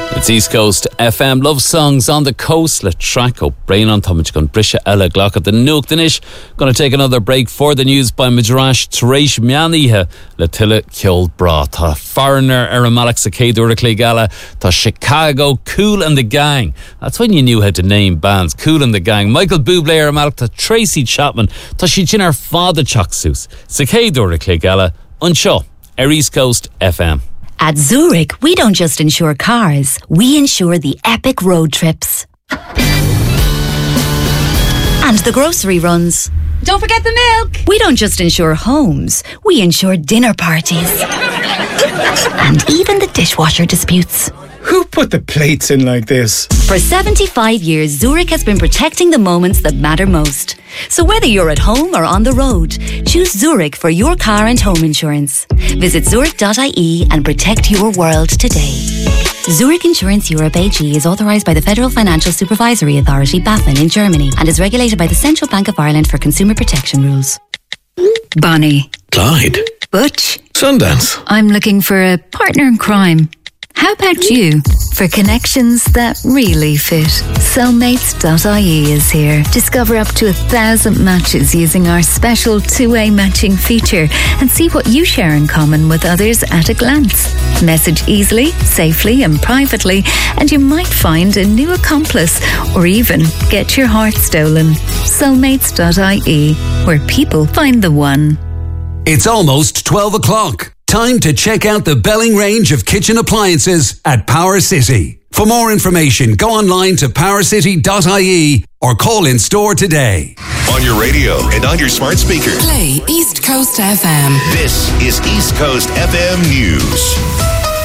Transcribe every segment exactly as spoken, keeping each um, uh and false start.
It's East Coast F M. Love songs on the coast. Le Traco. Brain on Tomich gun Brisha Ella Glock at the Nook Dinish. Gonna take another break for the news by Midrash Teresh Mianiha. Le Tilla Killed Bra. Ta Foreigner Aramalak Sakedur Clegala. Ta Chicago Kool and the Gang. That's when you knew how to name bands. Kool and the Gang. Michael Bublé Aramalak. Ta Tracy Chapman. Ta Shichinar Father Chaksus. Sakedur Clegala. Unshaw. Air East Coast F M. At Zurich, we don't just insure cars, we insure the epic road trips. And the grocery runs. Don't forget the milk! We don't just insure homes, we insure dinner parties. And even the dishwasher disputes. Who put the plates in like this? For seventy-five years, Zurich has been protecting the moments that matter most. So whether you're at home or on the road, choose Zurich for your car and home insurance. Visit zurich dot I E and protect your world today. Zurich Insurance Europe A G is authorised by the Federal Financial Supervisory Authority, BaFin, in Germany and is regulated by the Central Bank of Ireland for consumer protection rules. Bonnie. Clyde. Butch. Sundance. I'm looking for a partner in crime. How about you? For connections that really fit, soulmates dot I E is here. Discover up to a thousand matches using our special two-way matching feature and see what you share in common with others at a glance. Message easily, safely and privately and you might find a new accomplice or even get your heart stolen. soulmates dot I E, where people find the one. It's almost twelve o'clock. Time to check out the Belling range of kitchen appliances at Power City. For more information, go online to power city dot I E or call in store today. On your radio and on your smart speaker. Play East Coast F M. This is East Coast F M News.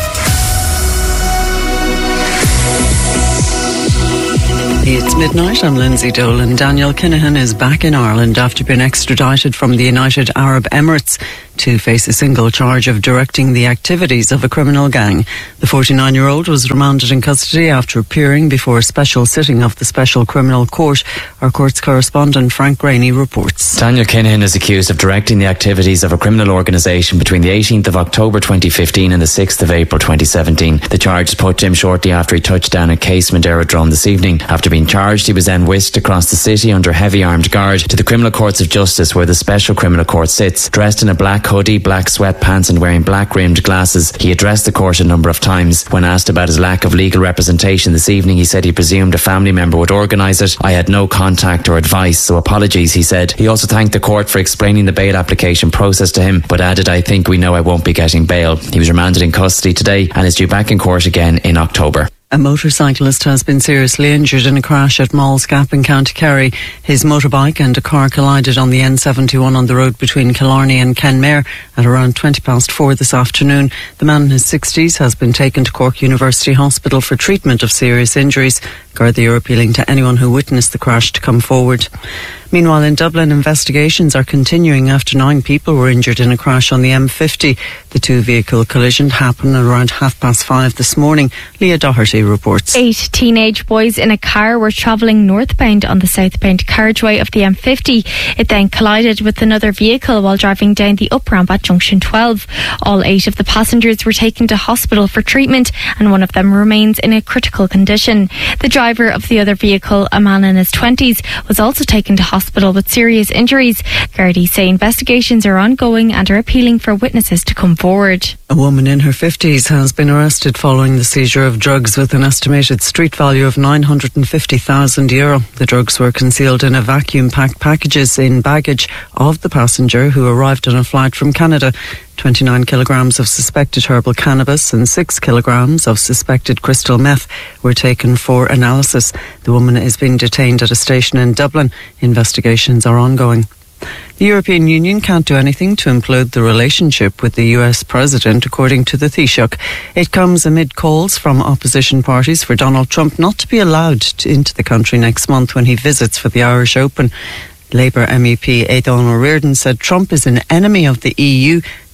It's midnight. I'm Lindsay Dolan. Daniel Kinahan is back in Ireland after being extradited from the United Arab Emirates to face a single charge of directing the activities of a criminal gang. The forty-nine-year-old was remanded in custody after appearing before a special sitting of the Special Criminal Court. Our court's correspondent Frank Graney reports. Daniel Kinahan is accused of directing the activities of a criminal organisation between the eighteenth of October twenty fifteen and the sixth of April twenty seventeen. The charge was put to him shortly after he touched down at Casement Aerodrome this evening. After being charged, he was then whisked across the city under heavy armed guard to the Criminal Courts of Justice, where the Special Criminal Court sits. Dressed in a black hoodie, black sweatpants and wearing black rimmed glasses, he addressed the court a number of times. When asked about his lack of legal representation this evening, he said he presumed a family member would organise it. I had no contact or advice, so apologies, he said. He also thanked the court for explaining the bail application process to him, but added, I think we know I won't be getting bail. He was remanded in custody today and is due back in court again in October. A motorcyclist has been seriously injured in a crash at Malls Gap in County Kerry. His motorbike and a car collided on the N seventy-one on the road between Killarney and Kenmare at around twenty past four this afternoon. The man in his sixties has been taken to Cork University Hospital for treatment of serious injuries. Gardaí are appealing to anyone who witnessed the crash to come forward. Meanwhile, in Dublin, investigations are continuing after nine people were injured in a crash on the M fifty. The two-vehicle collision happened at around half past five this morning. Leah Doherty reports. Eight teenage boys in a car were travelling northbound on the southbound carriageway of the M fifty. It then collided with another vehicle while driving down the up-ramp at junction twelve. All eight of the passengers were taken to hospital for treatment and one of them remains in a critical condition. The driver of the other vehicle, a man in his twenties, was also taken to hospital hospital with serious injuries. Gardaí say investigations are ongoing and are appealing for witnesses to come forward. A woman in her fifties has been arrested following the seizure of drugs with an estimated street value of nine hundred fifty thousand euro. The drugs were concealed in a vacuum-packed packages in baggage of the passenger who arrived on a flight from Canada. twenty-nine kilograms of suspected herbal cannabis and six kilograms of suspected crystal meth were taken for analysis. The woman is being detained at a station in Dublin. Investigations are ongoing. The European Union can't do anything to implode the relationship with the U S president, according to the Taoiseach. It comes amid calls from opposition parties for Donald Trump not to be allowed to, into the country next month when he visits for the Irish Open. Labour M E P Aidan O'Riordan said Trump is an enemy of the E U. The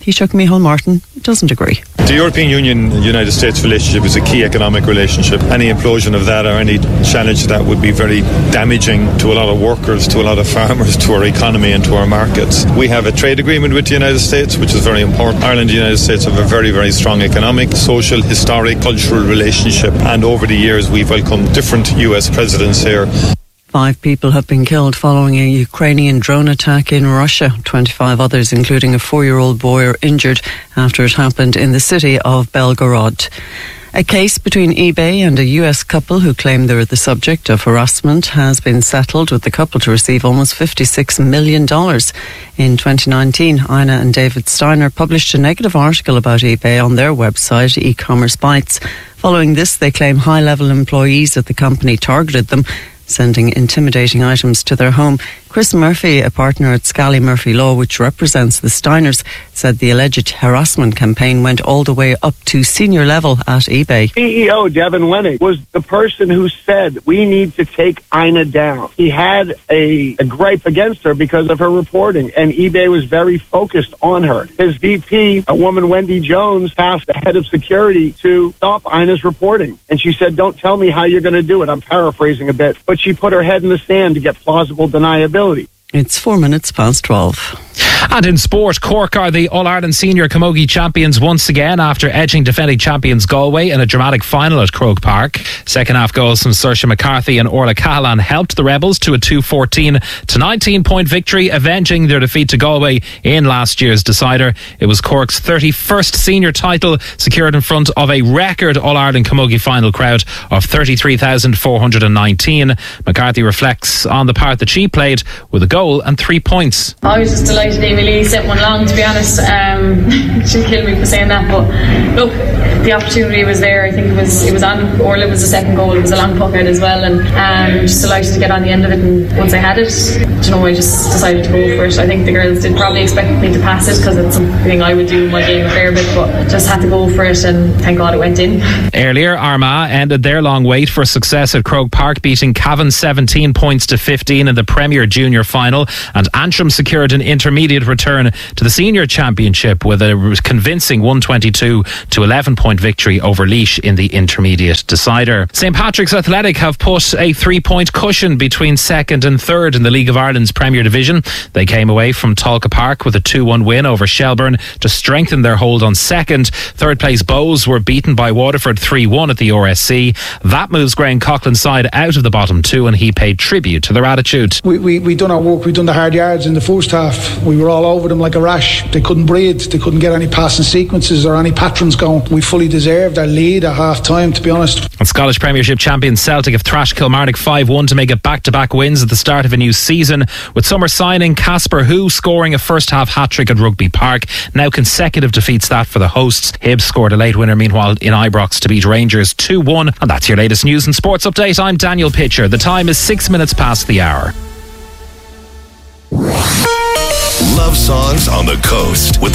Taoiseach Micheál Martin doesn't agree. The European Union-United States relationship is a key economic relationship. Any implosion of that or any challenge to that would be very damaging to a lot of workers, to a lot of farmers, to our economy and to our markets. We have a trade agreement with the United States, which is very important. Ireland and the United States have a very, very strong economic, social, historic, cultural relationship, and over the years we've welcomed different U S presidents here. Five people have been killed following a Ukrainian drone attack in Russia. twenty-five others, including a four-year-old boy, are injured after it happened in the city of Belgorod. A case between eBay and a U S couple who claim they were the subject of harassment has been settled, with the couple to receive almost fifty-six million dollars. In twenty nineteen, Ina and David Steiner published a negative article about eBay on their website, E-Commerce Bytes. Following this, they claim high-level employees at the company targeted them, sending intimidating items to their home. Chris Murphy, a partner at Scally Murphy Law, which represents the Steiners, said the alleged harassment campaign went all the way up to senior level at eBay. C E O Devin Wenig was the person who said, we need to take Ina down. He had a, a gripe against her because of her reporting, and eBay was very focused on her. His V P, a woman, Wendy Jones, tasked the head of security to stop Ina's reporting. And she said, don't tell me how you're going to do it. I'm paraphrasing a bit. But she put her head in the sand to get plausible deniability. It's four minutes past twelve. And in sport, Cork are the All-Ireland Senior Camogie champions once again after edging defending champions Galway in a dramatic final at Croke Park. Second half goals from Saoirse McCarthy and Orla Cahalane helped the Rebels to a two fourteen to nineteen point victory, avenging their defeat to Galway in last year's decider. It was Cork's thirty-first senior title, secured in front of a record All-Ireland Camogie final crowd of thirty-three thousand four hundred nineteen. McCarthy reflects on the part that she played with a goal and three points. I was just delighted Amy Lee sent one long, to be honest. Um, she'll kill me for saying that, but look, the opportunity was there. I think it was it was on Orla was the second goal. It was a long puck out as well, and um, just delighted to get on the end of it. And once I had it, you know, I just decided to go for it. I think the girls did probably expect me to pass it because it's something I would do in my game a fair bit, but just had to go for it, and thank God it went in. Earlier, Armagh ended their long wait for success at Croke Park, beating Cavan seventeen points to fifteen in the Premier Junior final, and Antrim secured an intermediate return to the Senior Championship with a convincing one twenty-two to eleven point victory over Laois in the intermediate decider. St Patrick's Athletic have put a three point cushion between second and third in the League of Ireland's Premier Division. They came away from Talca Park with a two one win over Shelbourne to strengthen their hold on second. Third place Bows were beaten by Waterford three one at the R S C. That moves Graham Coughlin's side out of the bottom two, and he paid tribute to their attitude. We we we done our work. We done the hard yards in the first half. We were all over them like a rash. They couldn't breathe. They couldn't get any passing sequences or any patterns going. We fully deserved our lead at half time, to be honest. And Scottish Premiership champions Celtic have thrashed Kilmarnock five one to make it back-to-back wins at the start of a new season, with summer signing Casper Hu scoring a first half hat-trick at Rugby Park. Now consecutive defeats that for the hosts. Hibs scored a late winner meanwhile in Ibrox to beat Rangers two one. And that's your latest news and sports update. I'm Daniel Pitcher. The time is six minutes past the hour. Love songs on the coast with the